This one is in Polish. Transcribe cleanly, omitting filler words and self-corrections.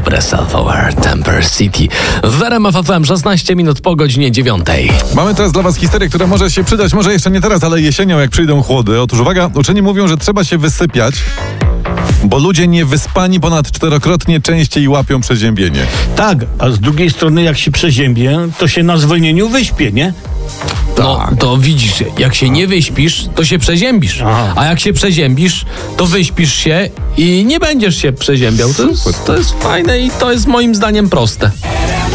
Breath Our Temper City. W RMF FM 16 minut po godzinie 9. Mamy teraz dla was historię, która może się przydać, może jeszcze nie teraz, ale jesienią, jak przyjdą chłody. Otóż uwaga, uczeni mówią, że trzeba się wysypiać, bo ludzie niewyspani ponad 4-krotnie częściej łapią przeziębienie. Tak, a z drugiej strony jak się przeziębię, to się na zwolnieniu wyśpię, nie? No, to widzisz, jak się nie wyśpisz, to się przeziębisz. Aha. A jak się przeziębisz, to wyśpisz się i nie będziesz się przeziębiał. To jest fajne i to jest moim zdaniem proste.